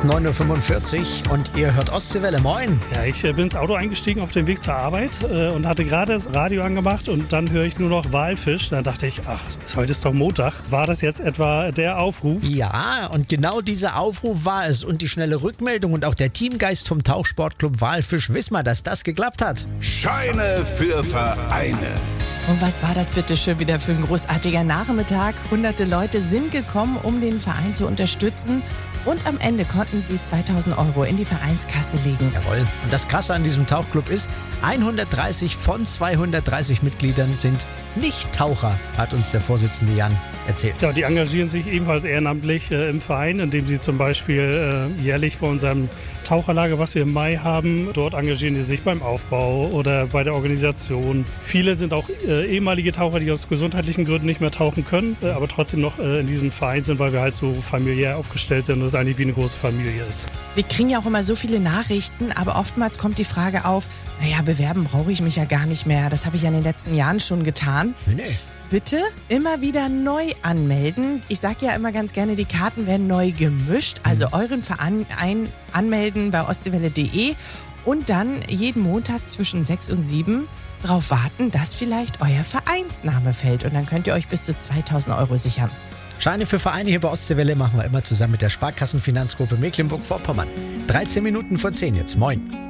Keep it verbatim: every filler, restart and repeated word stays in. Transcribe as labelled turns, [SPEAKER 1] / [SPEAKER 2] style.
[SPEAKER 1] ist neun Uhr fünfundvierzig und ihr hört Ostseewelle. Moin.
[SPEAKER 2] Ja, ich äh, bin ins Auto eingestiegen auf dem Weg zur Arbeit äh, und hatte gerade das Radio angemacht und dann höre ich nur noch Walfisch. Da dachte ich, ach, heute ist doch Montag. War das jetzt etwa der Aufruf?
[SPEAKER 1] Ja, und genau dieser Aufruf war es und die schnelle Rückmeldung und auch der Teamgeist vom Tauchsportclub Walfisch. Wissen wir, dass das geklappt hat.
[SPEAKER 3] Scheine für Vereine.
[SPEAKER 4] Und was war das bitte schön wieder für ein großartiger Nachmittag? Hunderte Leute sind gekommen, um den Verein zu unterstützen. Und am Ende konnten sie zweitausend Euro in die Vereinskasse legen.
[SPEAKER 1] Jawohl. Und das Krasse an diesem Tauchclub ist, hundertdreißig von zweihundertdreißig Mitgliedern sind Nicht-Taucher, hat uns der Vorsitzende Jan erzählt.
[SPEAKER 2] Ja, die engagieren sich ebenfalls ehrenamtlich äh, im Verein, indem sie zum Beispiel äh, jährlich bei unserem Taucherlager, was wir im Mai haben, dort engagieren die sich beim Aufbau oder bei der Organisation. Viele sind auch äh, ehemalige Taucher, die aus gesundheitlichen Gründen nicht mehr tauchen können, äh, aber trotzdem noch äh, in diesem Verein sind, weil wir halt so familiär aufgestellt sind und es eigentlich wie eine große Familie ist.
[SPEAKER 4] Wir kriegen ja auch immer so viele Nachrichten, aber oftmals kommt die Frage auf, naja, bewerben brauche ich mich ja gar nicht mehr. Das habe ich ja in den letzten Jahren schon getan.
[SPEAKER 1] Nee, nee.
[SPEAKER 4] Bitte immer wieder neu anmelden. Ich sage ja immer ganz gerne, die Karten werden neu gemischt. Also euren Verein ein anmelden bei ostseewelle punkt de und dann jeden Montag zwischen sechs und sieben darauf warten, dass vielleicht euer Vereinsname fällt. Und dann könnt ihr euch bis zu zweitausend Euro sichern.
[SPEAKER 1] Scheine für Vereine hier bei Ostseewelle machen wir immer zusammen mit der Sparkassenfinanzgruppe Mecklenburg-Vorpommern. dreizehn Minuten vor zehn jetzt. Moin.